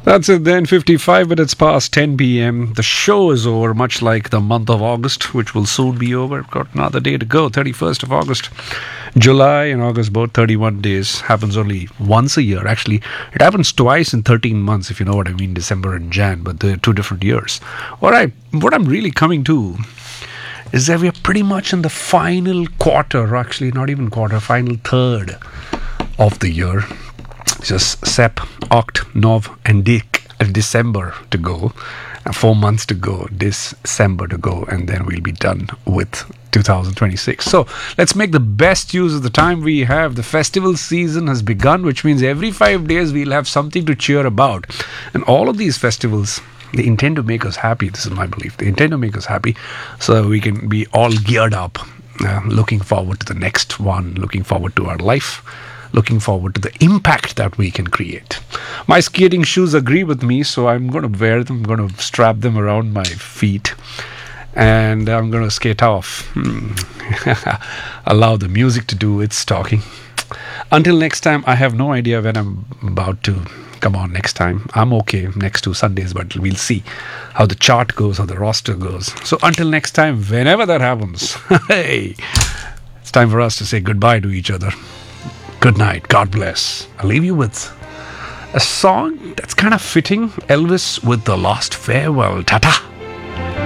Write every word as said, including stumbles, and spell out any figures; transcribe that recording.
That's it then, fifty-five minutes past ten p.m. The show is over, much like the month of August, which will soon be over. Got another day to go, thirty-first of August. July and August, both thirty-one days. Happens only once a year. Actually, it happens twice in thirteen months, if you know what I mean, December and Jan, but they're two different years. What, I, what I'm really coming to is that we're pretty much in the final quarter, or actually not even quarter, final third of the year. Just Sep, Oct, Nov, and Dec- uh, December to go. Uh, four months to go, December to go, and then we'll be done with two thousand twenty-six. So let's make the best use of the time we have. The festival season has begun, which means every five days we'll have something to cheer about. And all of these festivals, they intend to make us happy. This is my belief. They intend to make us happy so we can be all geared up, uh, looking forward to the next one, looking forward to our life, looking forward to the impact that we can create. My skating shoes agree with me, so I'm going to wear them. I'm going to strap them around my feet, and I'm going to skate off. Hmm. Allow the music to do its talking. Until next time, I have no idea when I'm about to come on next time. I'm okay next two Sundays, but we'll see how the chart goes, how the roster goes. So until next time, whenever that happens, hey, it's time for us to say goodbye to each other. Good night. God bless. I'll leave you with a song that's kind of fitting. Elvis with The Last Farewell. Ta-ta.